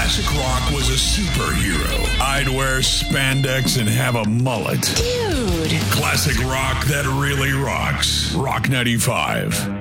classic rock was a superhero, I'd wear spandex and have a mullet. Dude. Classic rock that really rocks. Rock 95.